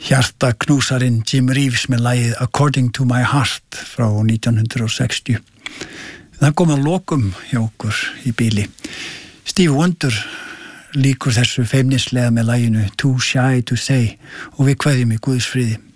Hjartaknúsarinn Jim Reeves með lagið According to my heart frá 1960. Það kom að lokum hjá okkur í bíli. Stevie Wonder líkur þessu feimnislega með laginu Too Shy to Say og við kveðjum í Guðs friði.